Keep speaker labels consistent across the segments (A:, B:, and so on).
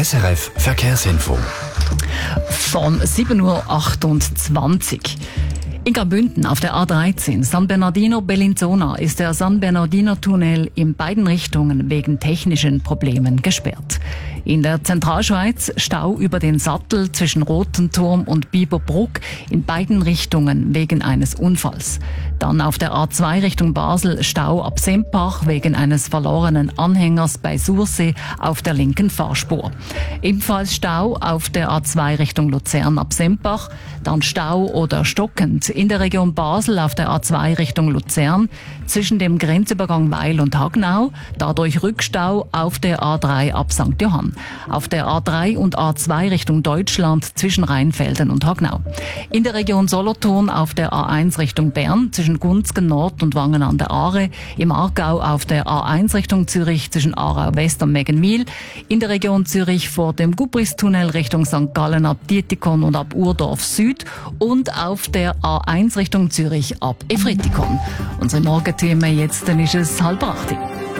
A: SRF Verkehrsinfo.
B: Von 7.28 Uhr. In Graubünden auf der A13 San Bernardino-Bellinzona ist der San Bernardino-Tunnel in beiden Richtungen wegen technischen Problemen gesperrt. In der Zentralschweiz Stau über den Sattel zwischen Rotenturm und Biberbruck in beiden Richtungen wegen eines Unfalls. Dann auf der A2 Richtung Basel Stau ab Sempach wegen eines verlorenen Anhängers bei Sursee auf der linken Fahrspur. Ebenfalls Stau auf der A2 Richtung Luzern ab Sempach, dann Stau oder stockend in der Region Basel auf der A2 Richtung Luzern zwischen dem Grenzübergang Weil und Hagnau, dadurch Rückstau auf der A3 ab St. Johann. Auf der A3 und A2 Richtung Deutschland zwischen Rheinfelden und Hagnau. In der Region Solothurn auf der A1 Richtung Bern zwischen Gunzgen Nord und Wangen an der Aare. Im Aargau auf der A1 Richtung Zürich zwischen Aarau West und Meggenwil. In der Region Zürich vor dem Gubristunnel Richtung St. Gallen ab Dietikon und ab Urdorf Süd. Und auf der A1 Richtung Zürich ab Efretikon. Unsere Morgenthemen jetzt, dann ist es 7:30.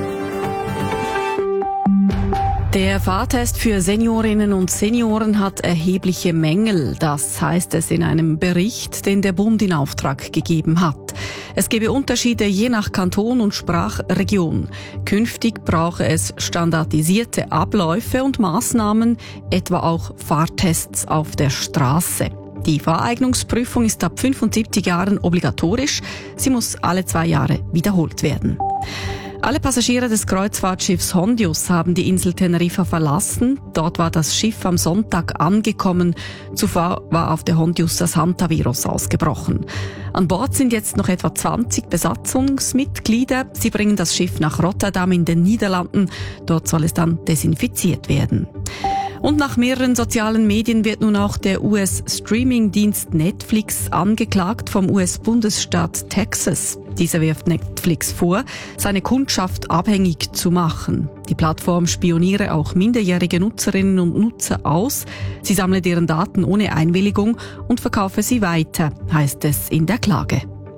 C: Der Fahrtest für Seniorinnen und Senioren hat erhebliche Mängel. Das heißt es in einem Bericht, den der Bund in Auftrag gegeben hat. Es gebe Unterschiede je nach Kanton und Sprachregion. Künftig brauche es standardisierte Abläufe und Maßnahmen, etwa auch Fahrtests auf der Straße. Die Fahreignungsprüfung ist ab 75 Jahren obligatorisch. Sie muss alle 2 Jahre wiederholt werden. Alle Passagiere des Kreuzfahrtschiffs Hondius haben die Insel Teneriffa verlassen. Dort war das Schiff am Sonntag angekommen. Zuvor war auf der Hondius das Hantavirus ausgebrochen. An Bord sind jetzt noch etwa 20 Besatzungsmitglieder. Sie bringen das Schiff nach Rotterdam in den Niederlanden. Dort soll es dann desinfiziert werden. Und nach mehreren sozialen Medien wird nun auch der US-Streaming-Dienst Netflix angeklagt vom US-Bundesstaat Texas. Dieser wirft Netflix vor, seine Kundschaft abhängig zu machen. Die Plattform spioniere auch minderjährige Nutzerinnen und Nutzer aus. Sie sammle deren Daten ohne Einwilligung und verkaufe sie weiter, heißt es in der Klage.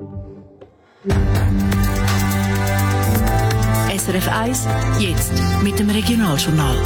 D: SRF 1, jetzt mit dem Regionaljournal.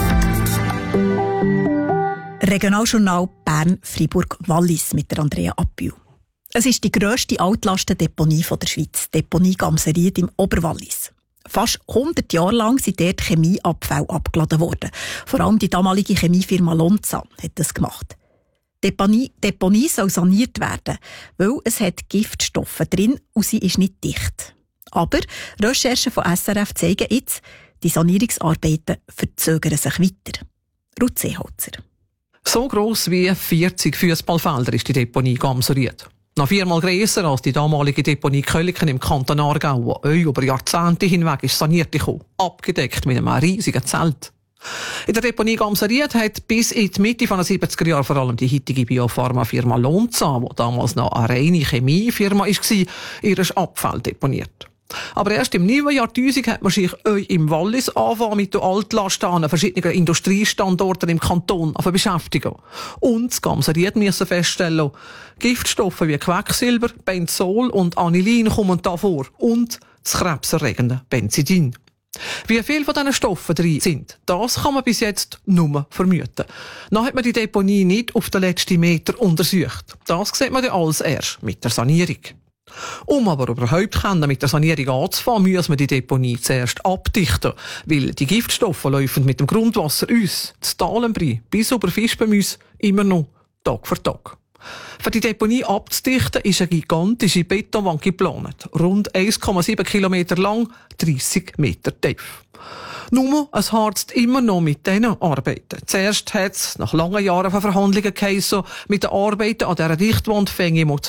E: Regionaljournal Bern-Fribourg-Wallis mit der Andrea Appiu. Es ist die grösste Altlastendeponie der Schweiz, die Deponie Gamseried im Oberwallis. Fast 100 Jahre lang sind dort Chemieabfälle abgeladen worden. Vor allem die damalige Chemiefirma Lonza hat das gemacht. Die Deponie soll saniert werden, weil es hat Giftstoffe drin und sie ist nicht dicht. Aber Recherchen von SRF zeigen jetzt, die Sanierungsarbeiten verzögern sich weiter. Ruth Seeholzer.
F: So gross wie 40 Fußballfelder ist die Deponie Gamseried. Noch 4-mal grösser als die damalige Deponie Köliken im Kanton Aargau, die über Jahrzehnte hinweg ist saniert gekommen, abgedeckt mit einem riesigen Zelt. In der Deponie Gamseried hat bis in die Mitte der 70er Jahre vor allem die heutige Biopharmafirma Lonza, die damals noch eine reine Chemiefirma war, ihren Abfall deponiert. Aber erst im neuen Jahrtausend hat man sich im Wallis angefangen mit den Altlasten an verschiedenen Industriestandorten im Kanton beschäftigen. Und das Gamseried müssen feststellen, Giftstoffe wie Quecksilber, Benzol und Anilin kommen da vor. Und das krebserregende Benzidin. Wie viele von diesen Stoffen drin sind, das kann man bis jetzt nur vermuten. Noch hat man die Deponie nicht auf den letzten Meter untersucht. Das sieht man dann alles erst mit der Sanierung. Um aber überhaupt mit der Sanierung anzufangen, muss man die Deponie zuerst abdichten, weil die Giftstoffe laufen mit dem Grundwasser uns, das Talenbri, bis über Fischbemüs, immer noch Tag für Tag. Für die Deponie abzudichten ist eine gigantische Betonwand geplant, rund 1,7 Kilometer lang, 30 Meter tief. Nur, es harzt immer noch mit diesen Arbeiten. Zuerst hat es nach langen Jahren von Verhandlungen geheissen, mit den Arbeiten an dieser Dichtwand fänge im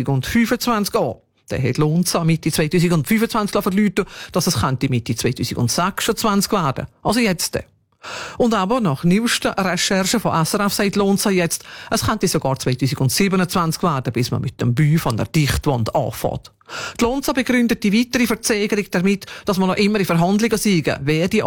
F: 2025 an. Dann hat Lonza Mitte 2025 verlauten, dass es Mitte 2026 werden. Also jetzt. Und aber nach neuesten Recherchen von SRF sagt Lonza jetzt, es könnte sogar 2027 werden, bis man mit dem Bau von der Dichtwand anfängt. Die Lonza begründet die weitere Verzögerung damit, dass man noch immer in Verhandlungen sei, wer die